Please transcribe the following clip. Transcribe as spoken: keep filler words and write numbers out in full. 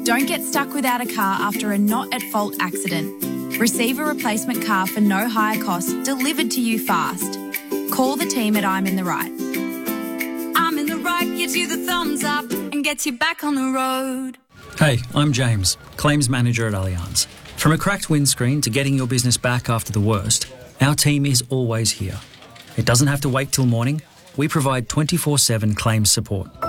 Don't get stuck without a car after a not-at-fault accident. Receive a replacement car for no higher cost delivered to you fast. Call the team at I'm in the Right. I'm in the Right gives you the thumbs up and gets you back on the road. Hey, I'm James, Claims Manager at Allianz. From a cracked windscreen to getting your business back after the worst, our team is always here. It doesn't have to wait till morning. We provide twenty-four seven claims support.